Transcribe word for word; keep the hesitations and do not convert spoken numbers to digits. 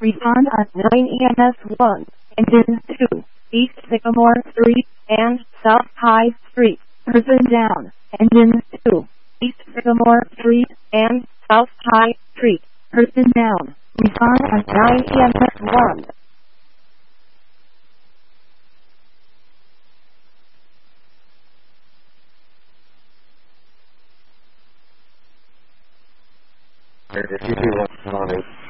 Respond at nine E M S one, Engine two, East Sycamore Street and South High Street. Person down. Engine two, East Sycamore Street and South High Street. Person down. Respond at nine E M S one. If you do what's on it.